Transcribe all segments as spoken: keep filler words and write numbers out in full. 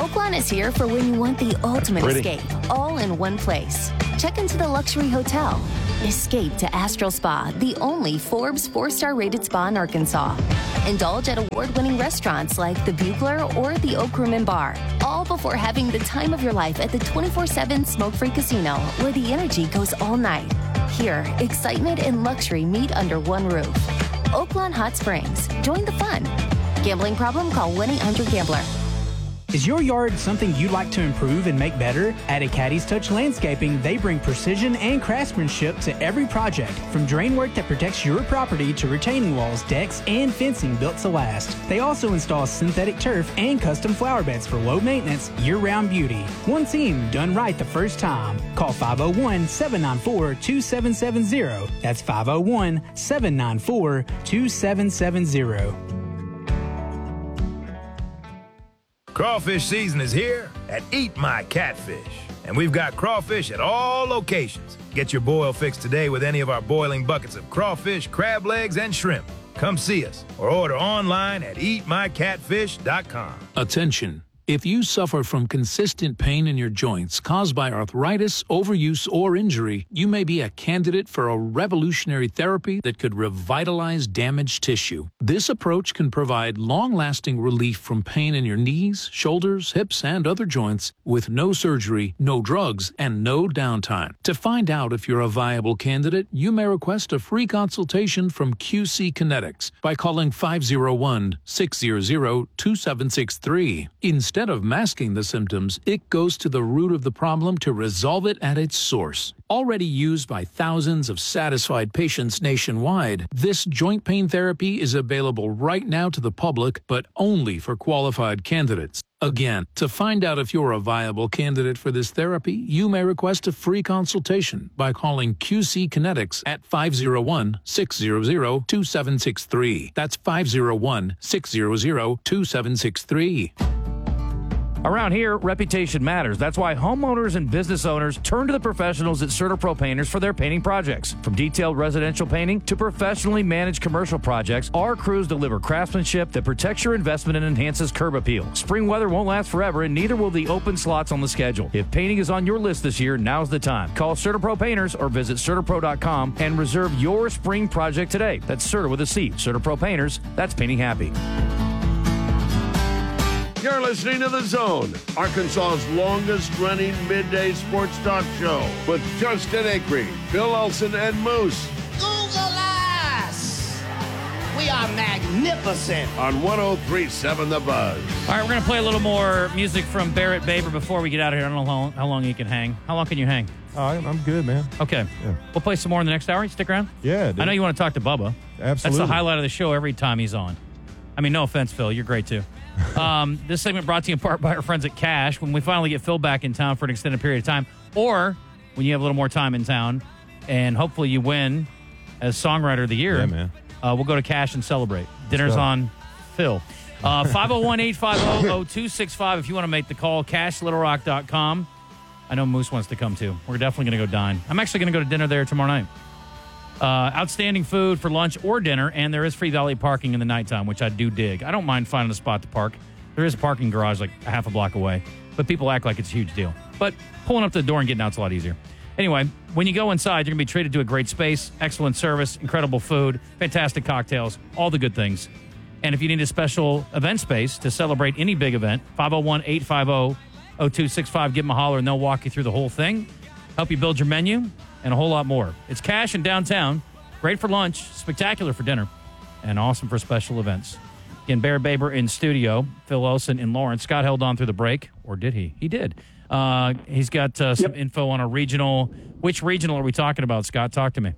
Oaklawn is here for when you want the ultimate Pretty. escape, all in one place. Check into the luxury hotel. Escape to Astral Spa, the only Forbes four-star rated spa in Arkansas. Indulge at award-winning restaurants like the Bugler or the Oak Room and Bar, all before having the time of your life at the twenty-four seven smoke-free casino, where the energy goes all night. Here, excitement and luxury meet under one roof. Oaklawn Hot Springs. Join the fun. Gambling problem? Call one eight hundred gambler. Is your yard something you'd like to improve and make better? At Acadie's Touch Landscaping, they bring precision and craftsmanship to every project, from drain work that protects your property to retaining walls, decks, and fencing built to last. They also install synthetic turf and custom flower beds for low maintenance, year-round beauty. One team done right the first time. Call five oh one, seven nine four, two seven seven zero. That's five oh one, seven nine four, two seven seven zero. Crawfish season is here at Eat My Catfish, and we've got crawfish at all locations. Get your boil fix today with any of our boiling buckets of crawfish, crab legs, and shrimp. Come see us or order online at eat my catfish dot com. Attention. If you suffer from consistent pain in your joints caused by arthritis, overuse, or injury, you may be a candidate for a revolutionary therapy that could revitalize damaged tissue. This approach can provide long-lasting relief from pain in your knees, shoulders, hips, and other joints with no surgery, no drugs, and no downtime. To find out if you're a viable candidate, you may request a free consultation from Q C Kinetics by calling five oh one, six hundred, two seven six three. Instead Instead of masking the symptoms, it goes to the root of the problem to resolve it at its source. Already used by thousands of satisfied patients nationwide, this joint pain therapy is available right now to the public, but only for qualified candidates. Again, to find out if you're a viable candidate for this therapy, you may request a free consultation by calling Q C Kinetics at five oh one, six hundred, two seven six three. That's five oh one, six hundred, two seven six three. Around here, reputation matters. That's why homeowners and business owners turn to the professionals at CertaPro Painters for their painting projects. From detailed residential painting to professionally managed commercial projects, our crews deliver craftsmanship that protects your investment and enhances curb appeal. Spring weather won't last forever, and neither will the open slots on the schedule. If painting is on your list this year, now's the time. Call CertaPro Painters or visit CertaPro dot com and reserve your spring project today. That's Certa with a C. CertaPro Painters. That's painting happy. You're listening to The Zone, Arkansas's longest-running midday sports talk show with Justin Acree, Phil Olsen, and Moose. Google us! We are magnificent. On one oh three point seven The Buzz. All right, we're going to play a little more music from Barrett Baber before we get out of here. I don't know how long, how long you can hang. How long can you hang? Oh, I'm good, man. Okay. Yeah. We'll play some more in the next hour. You stick around? Yeah, dude. I know you want to talk to Bubba. Absolutely. That's the highlight of the show every time he's on. I mean, no offense, Phil. You're great, too. um, this segment brought to you in part by our friends at Cash. When we finally get Phil back in town for an extended period of time, or when you have a little more time in town, and hopefully you win as Songwriter of the Year, yeah, man. Uh, we'll go to Cash and celebrate. Dinner's on Phil. Uh, five oh one, eight five oh, oh two six five if you want to make the call. cash little rock dot com. I know Moose wants to come, too. We're definitely going to go dine. I'm actually going to go to dinner there tomorrow night. Uh, outstanding food for lunch or dinner, and there is free valet parking in the nighttime, which I do dig. I don't mind finding a spot to park. There is a parking garage like a half a block away, but people act like it's a huge deal. But pulling up to the door and getting out's a lot easier. Anyway, when you go inside, you're going to be treated to a great space, excellent service, incredible food, fantastic cocktails, all the good things. And if you need a special event space to celebrate any big event, five oh one, eight five oh, oh two six five, give them a holler, and they'll walk you through the whole thing, help you build your menu, and a whole lot more. It's Cash in downtown. Great for lunch, spectacular for dinner, and awesome for special events. Again, Barrett Baber in studio, Phil Olsen in Lawrence. Scott held on through the break, or did he? He did. Uh, he's got uh, some yep. info on a regional. Which regional are we talking about, Scott? Talk to me.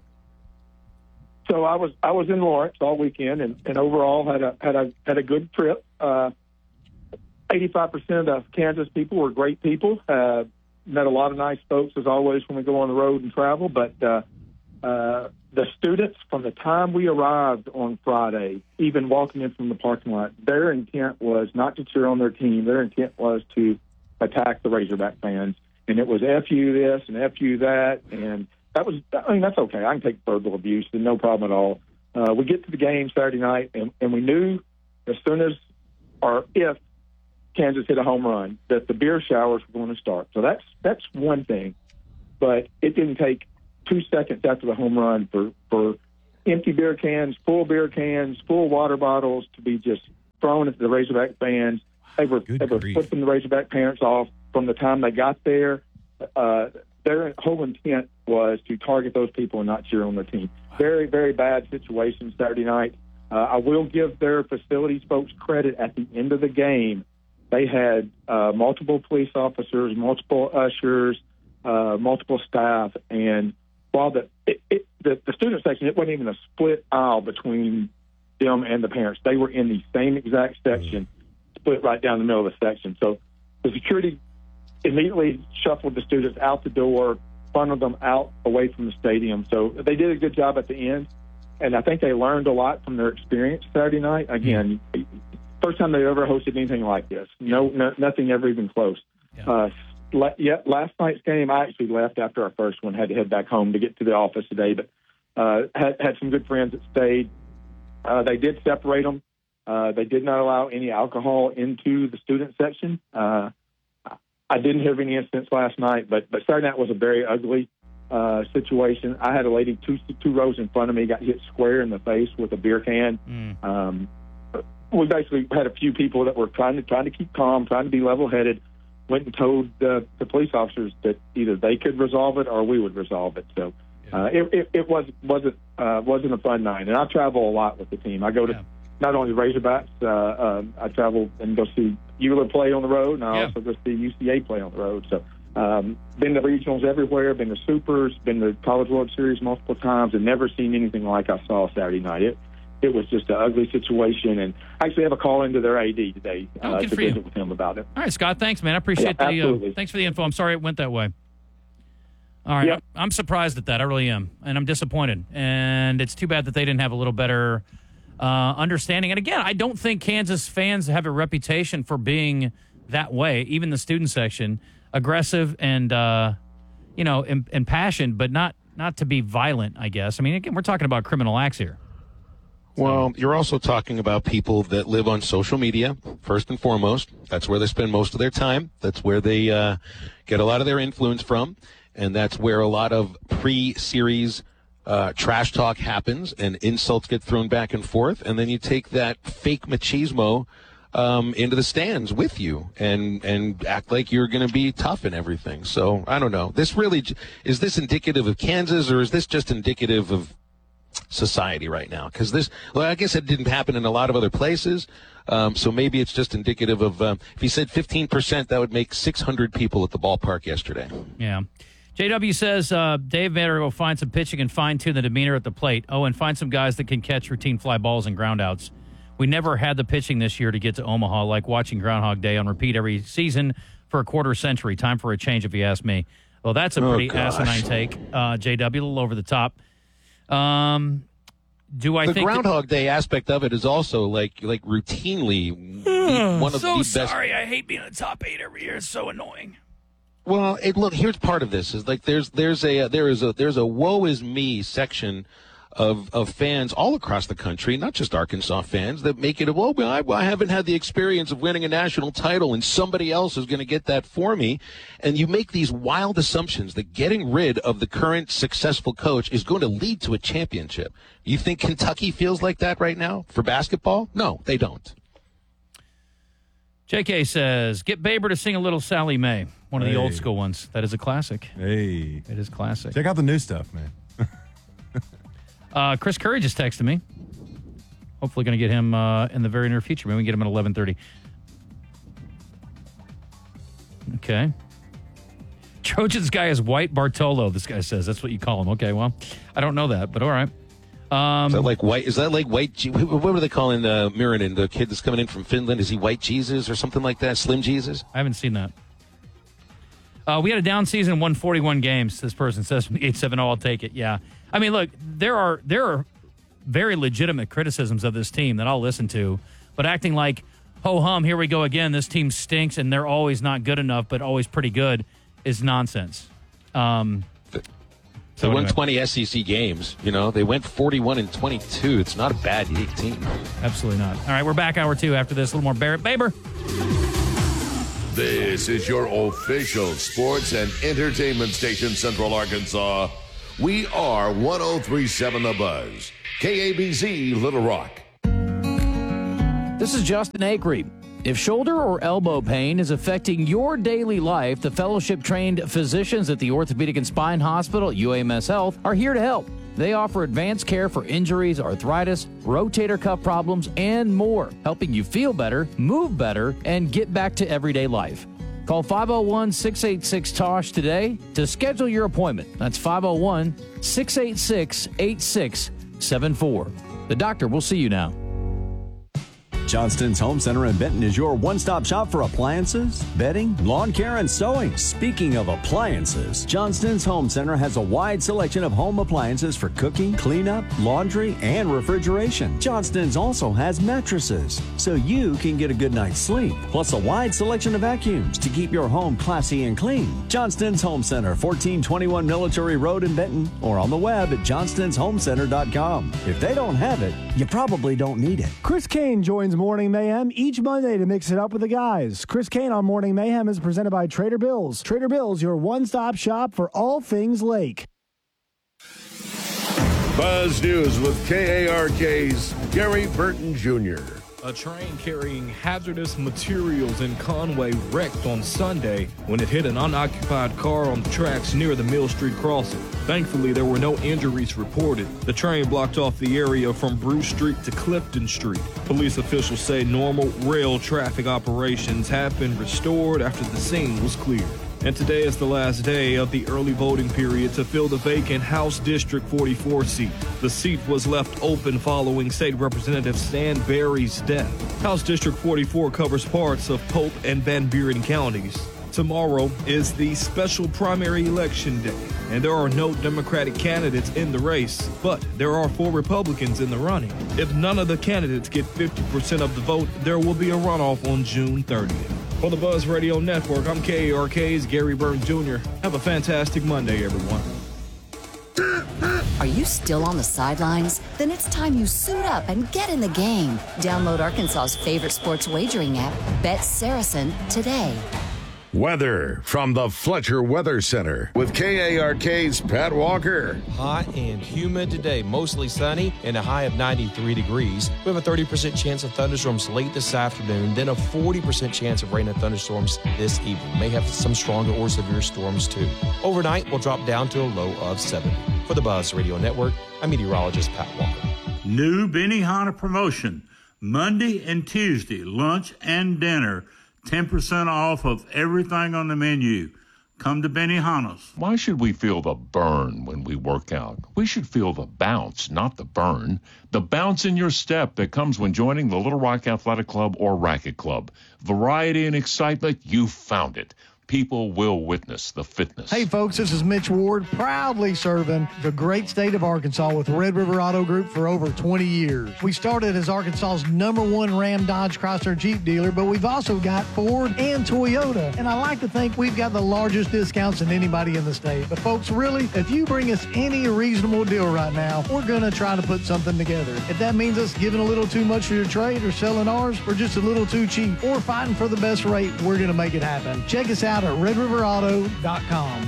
So I was I was in Lawrence all weekend, and, and overall had a had a had a good trip. Uh, eighty-five percent of the Kansas people were great people. Uh, met a lot of nice folks, as always, when we go on the road and travel. But uh, uh, the students, from the time we arrived on Friday, even walking in from the parking lot, their intent was not to cheer on their team. Their intent was to attack the Razorback fans. And it was F you this and F you that. And that was, I mean, that's okay. I can take verbal abuse, no problem at all. Uh, we get to the game Saturday night, and, and we knew as soon as, or if Kansas hit a home run, that the beer showers were going to start. So that's that's one thing. But it didn't take two seconds after the home run for, for empty beer cans, full beer cans, full water bottles to be just thrown at the Razorback fans. They were, they were flipping the Razorback parents off from the time they got there. Uh, their whole intent was to target those people and not cheer on their team. Very, very bad situation Saturday night. Uh, I will give their facilities folks credit. At the end of the game, they had uh, multiple police officers, multiple ushers, uh, multiple staff, and while the, it, it, the the student section, it wasn't even a split aisle between them and the parents. They were in the same exact section, split right down the middle of the section. So the security immediately shuffled the students out the door, funneled them out away from the stadium. So they did a good job at the end, and I think they learned a lot from their experience Saturday night. Again, first time they ever hosted anything like this. No, no nothing ever even close. Yeah. Uh, la- yeah, last night's game, I actually left after our first one, had to head back home to get to the office today, but uh, had, had some good friends that stayed. Uh, they did separate them. Uh, they did not allow any alcohol into the student section. Uh, I didn't hear of any incidents last night, but, but Saturday night was a very ugly uh, situation. I had a lady two two rows in front of me got hit square in the face with a beer can. Mm. Um, we basically had a few people that were trying to trying to keep calm, trying to be level-headed, went and told the, the police officers that either they could resolve it or we would resolve it. So uh, it, it, it was, wasn't uh, wasn't a fun night. And I travel a lot with the team. I go to yeah. not only Razorbacks, uh, uh, I travel and go see Euler play on the road, and I yeah. also go see U C A play on the road. So um, been to regionals everywhere, been to Supers, been to College World Series multiple times, and never seen anything like I saw Saturday night. It it was just an ugly situation, and I actually have a call into their A D today oh, uh, to visit you. with him about it. All right, Scott, thanks, man. I appreciate yeah, the uh, thanks for the info. I'm sorry it went that way. All right, yep. I'm surprised at that. I really am, and I'm disappointed. And it's too bad that they didn't have a little better uh, understanding. And again, I don't think Kansas fans have a reputation for being that way. Even the student section, aggressive and uh, you know, im- impassioned, but not not to be violent. I guess. I mean, again, we're talking about criminal acts here. Well, you're also talking about people that live on social media, first and foremost. That's where they spend most of their time. That's where they uh, get a lot of their influence from. And that's where a lot of pre-series uh, trash talk happens and insults get thrown back and forth. And then you take that fake machismo um, into the stands with you and, and act like you're going to be tough and everything. So, I don't know. This really, is this indicative of Kansas, or is this just indicative of society right now? Because this, well, I guess it didn't happen in a lot of other places. Um, so maybe it's just indicative of, um, if you said fifteen percent, that would make six hundred people at the ballpark yesterday. Yeah. J W says, uh, Dave better go find some pitching and fine-tune the demeanor at the plate. Oh, and find some guys that can catch routine fly balls and groundouts. We never had the pitching this year to get to Omaha, like watching Groundhog Day on repeat every season for a quarter century. Time for a change, if you ask me. Well, that's a pretty oh, asinine take, uh, J W, a little over the top. Um, do I the think... The Groundhog that, Day aspect of it is also, like, like routinely one of so the best... So sorry, I hate being in the top eight every year. It's so annoying. Well, it, look, here's part of this is like there's there's a there is a there's a woe is me section of of fans all across the country, not just Arkansas fans, that make it a well, I, I haven't had the experience of winning a national title, and somebody else is going to get that for me. And you make these wild assumptions that getting rid of the current successful coach is going to lead to a championship. You think Kentucky feels like that right now for basketball? No, they don't. J K says, get Baber to sing a little Sally Mae. One of hey. the old school ones. That is a classic. Hey. It is classic. Check out the new stuff, man. uh, Chris Curry just texted me. Hopefully going to get him uh, in the very near future. Maybe we can get him at eleven thirty. Okay. Trojans guy is White Bartolo, this guy says. That's what you call him. Okay, well, I don't know that, but all right. Um, is that like white? Is that like white? What were they calling uh, Mirinen, the kid that's coming in from Finland? Is he White Jesus or something like that? Slim Jesus? I haven't seen that. Uh, we had a down season, won forty-one games. This person says from the eight seven zero. I'll take it. Yeah, I mean, look, there are there are very legitimate criticisms of this team that I'll listen to, but acting like ho hum, here we go again. This team stinks and they're always not good enough, but always pretty good is nonsense. Um, They won twenty S E C games. You know, they went forty-one and twenty-two. It's not a bad team. Absolutely not. All right, we're back hour two after this. A little more Barrett Baber. This is your official sports and entertainment station, Central Arkansas. We are one oh three point seven The Buzz, K A B Z Little Rock. This is Justin Acree. If shoulder or elbow pain is affecting your daily life, the fellowship-trained physicians at the Orthopedic and Spine Hospital at U A M S Health are here to help. They offer advanced care for injuries, arthritis, rotator cuff problems, and more, helping you feel better, move better, and get back to everyday life. Call five oh one, six eight six, T O S H today to schedule your appointment. That's five oh one, six eight six, eight six seven four. The doctor will see you now. Johnston's Home Center in Benton is your one-stop shop for appliances, bedding, lawn care, and sewing. Speaking of appliances, Johnston's Home Center has a wide selection of home appliances for cooking, cleanup, laundry, and refrigeration. Johnston's also has mattresses, so you can get a good night's sleep, plus a wide selection of vacuums to keep your home classy and clean. Johnston's Home Center, fourteen twenty-one Military Road in Benton, or on the web at johnston's home center dot com. If they don't have it, you probably don't need it. Chris Kane joins Morning Mayhem each Monday to mix it up with the guys. Chris Kane on Morning Mayhem is presented by Trader Bill's. Trader Bill's, your one-stop shop for all things lake. Buzz News with K A R K's Gary Burton Junior A train carrying hazardous materials in Conway wrecked on Sunday when it hit an unoccupied car on the tracks near the Mill Street crossing. Thankfully, there were no injuries reported. The train blocked off the area from Bruce Street to Clifton Street. Police officials say normal rail traffic operations have been restored after the scene was cleared. And today is the last day of the early voting period to fill the vacant House District forty-four seat. The seat was left open following State Representative Stan Berry's death. House District forty-four covers parts of Pope and Van Buren counties. Tomorrow is the special primary election day, and there are no Democratic candidates in the race, but there are four Republicans in the running. If none of the candidates get fifty percent of the vote, there will be a runoff on June thirtieth. For the Buzz Radio Network, I'm K A R K's Gary Burton Junior Have a fantastic Monday, everyone. Are you still on the sidelines? Then it's time you suit up and get in the game. Download Arkansas's favorite sports wagering app, Bet Saracen, today. Weather from the Fletcher Weather Center with K A R K's Pat Walker. Hot and humid today, mostly sunny and a high of ninety-three degrees. We have a thirty percent chance of thunderstorms late this afternoon, then a forty percent chance of rain and thunderstorms this evening. May have some stronger or severe storms too. Overnight, we'll drop down to a low of seventy. For the Buzz Radio Network, I'm meteorologist Pat Walker. New Benihana promotion, Monday and Tuesday, lunch and dinner. ten percent off of everything on the menu. Come to Benihana's. Why should we feel the burn when we work out? We should feel the bounce, not the burn. The bounce in your step that comes when joining the Little Rock Athletic Club or Racket Club. Variety and excitement, you found it. People will witness the fitness. Hey, folks, this is Mitch Ward, proudly serving the great state of Arkansas with Red River Auto Group for over twenty years. We started as Arkansas's number one Ram, Dodge, Chrysler, Jeep dealer, but we've also got Ford and Toyota. And I like to think we've got the largest discounts than anybody in the state. But, folks, really, if you bring us any reasonable deal right now, we're going to try to put something together. If that means us giving a little too much for your trade or selling ours for just a little too cheap or fighting for the best rate, we're going to make it happen. Check us out at red river auto dot com.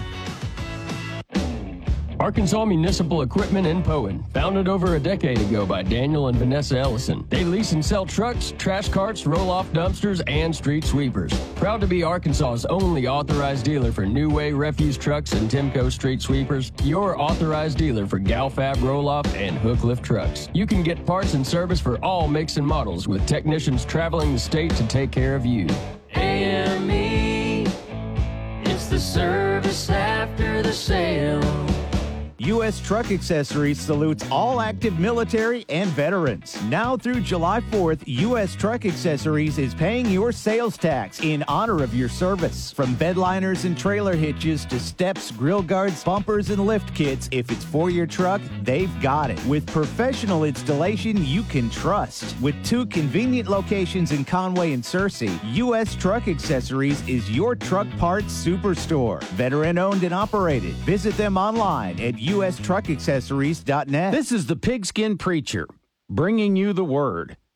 Arkansas Municipal Equipment in Poen, founded over a decade ago by Daniel and Vanessa Ellison. They lease and sell trucks, trash carts, roll-off dumpsters, and street sweepers. Proud to be Arkansas's only authorized dealer for New Way refuse trucks and Timco street sweepers. Your authorized dealer for Galfab roll-off and hook lift trucks. You can get parts and service for all makes and models with technicians traveling the state to take care of you. A M E, it's the service after the sale. U S Truck Accessories salutes all active military and veterans. Now through July fourth, U S Truck Accessories is paying your sales tax in honor of your service. From bed liners and trailer hitches to steps, grill guards, bumpers, and lift kits, if it's for your truck, they've got it. With professional installation you can trust. With two convenient locations in Conway and Searcy, U S Truck Accessories is your truck parts superstore. Veteran owned and operated. Visit them online at U S truck accessories dot net. This is the Pigskin Preacher, bringing you the word.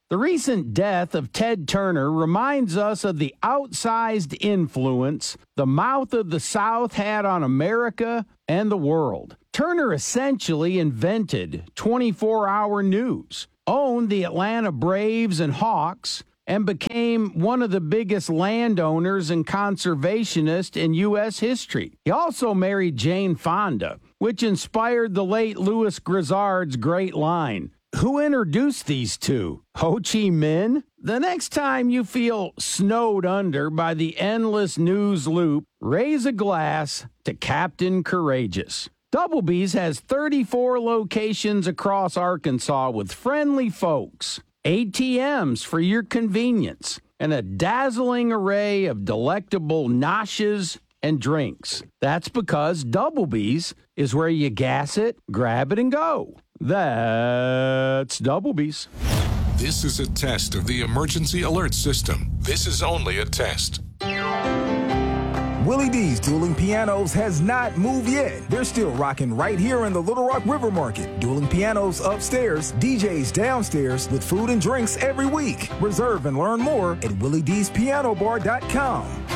The recent death of Ted Turner reminds us of the outsized influence the mouth of the South had on America and the world. Turner essentially invented twenty-four hour news, owned the Atlanta Braves and Hawks, and became one of the biggest landowners and conservationists in U S history. He also married Jane Fonda, which inspired the late Louis Grizzard's great line, "Who introduced these two? Ho Chi Minh?" The next time you feel snowed under by the endless news loop, raise a glass to Captain Courageous. Double B's has thirty-four locations across Arkansas with friendly folks, A T Ms for your convenience, and a dazzling array of delectable noshes and drinks. That's because Double B's is where you gas it, grab it, and go. That's Double B's. This is a test of the emergency alert system. This is only a test. Willie D's Dueling Pianos has not moved yet. They're still rocking right here in the Little Rock River Market. Dueling Pianos upstairs, D Js downstairs with food and drinks every week. Reserve and learn more at willie d's piano bar dot com.